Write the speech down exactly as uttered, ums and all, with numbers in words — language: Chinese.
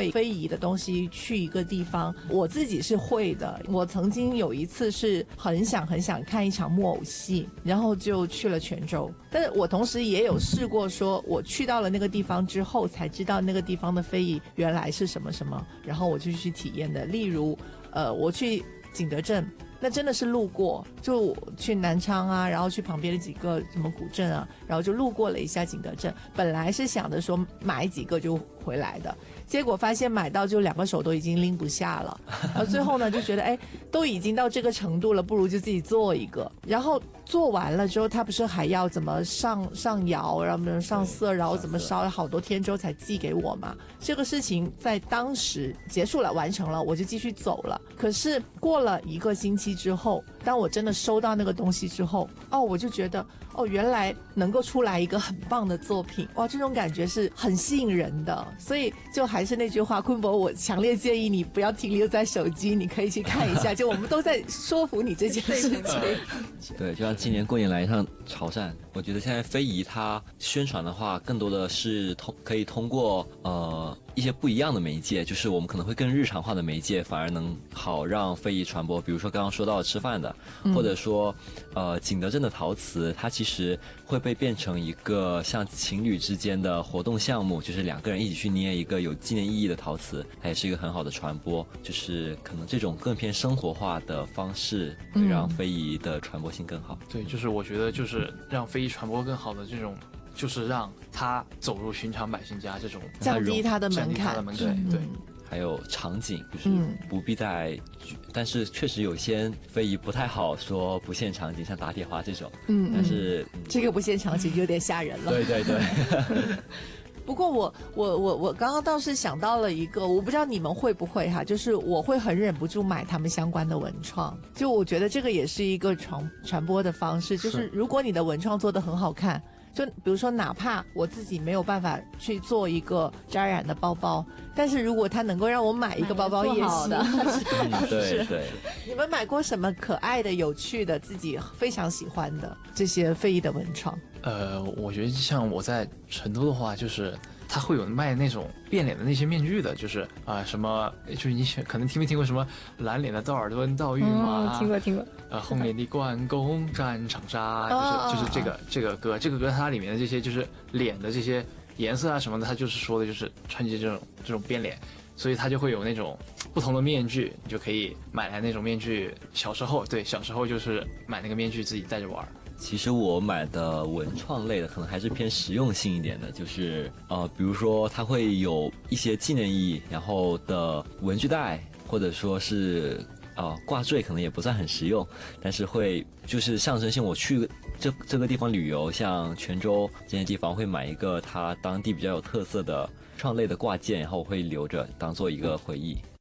为非遗的东西去一个地方，我自己是会的。我曾经有一次是很想很想看一场木偶戏，然后就去了泉州。但是我同时也有试过说，我去到了那个地方之后才知道那个地方的非遗原来是什么什么，然后我就去体验的。例如呃，我去景德镇，那真的是路过，就去南昌啊，然后去旁边的几个什么古镇啊，然后就路过了一下景德镇。本来是想着说买几个就回来的，结果发现买到就两个手都已经拎不下了。然后最后呢就觉得哎，都已经到这个程度了，不如就自己做一个。然后做完了之后，他不是还要怎么上上窑，然后上色，然后怎么烧，好多天之后才寄给我嘛。这个事情在当时结束了，完成了，我就继续走了。可是过了一个星期之后，当我真的收到那个东西之后，哦，我就觉得哦，原来能够出来一个很棒的作品，哇，这种感觉是很吸引人的。所以就还是那句话，坤博，我强烈建议你不要停留在手机，你可以去看一下，就我们都在说服你这件事情。 对，就像今年过年来一趟潮汕，我觉得现在非遗它宣传的话，更多的是通可以通过呃一些不一样的媒介，就是我们可能会更日常化的媒介，反而能好让非遗传播。比如说刚刚说到吃饭的， 嗯、 或者说呃景德镇的陶瓷，它其实会被变成一个像情侣之间的活动项目，就是两个人一起去捏一个有纪念意义的陶瓷，它也是一个很好的传播。就是可能这种更偏生活化的方式，会让非遗的传播性更好。 对，就是我觉得就是让非遗传播更好的这种，就是让它走入寻常百姓家，这种降低它的门槛。 对对。 还有场景，就是不必在、嗯、但是确实有些非遗不太好说不限场景，像打铁花这种， 嗯， 但是、 嗯、这个不限场景就有点吓人了。 对对对。 不过我我我我刚刚倒是想到了一个，我不知道你们会不会哈，就是我会很忍不住买他们相关的文创，就我觉得这个也是一个传传播的方式，就是如果你的文创做得很好看。就比如说哪怕我自己没有办法去做一个扎染的包包，但是如果它能够让我买一个包包也行的。 嗯，对对。 你们买过什么可爱的有趣的自己非常喜欢的这些非遗的文创？ 呃我觉得像我在成都的话，就是他会有卖那种变脸的那些面具的，就是啊、呃、什么，就是你可能听没听过什么蓝脸的道尔顿道玉马、 嗯，听过听过。 呃，红脸的关公战长沙，就是就是这个这个歌，这个歌它里面的这些就是脸的这些颜色啊什么的，它就是说的就是穿起这种这种变脸，所以它就会有那种不同的面具，你就可以买来那种面具。小时候对，小时候就是买那个面具自己戴着玩。 其实我买的文创类的可能还是偏实用性一点的，就是呃，比如说它会有一些纪念意义，然后的文具袋，或者说是呃挂坠，可能也不算很实用，但是会就是象征性。我去这这个地方旅游，像泉州这些地方，会买一个它当地比较有特色的创类的挂件，然后我会留着当做一个回忆。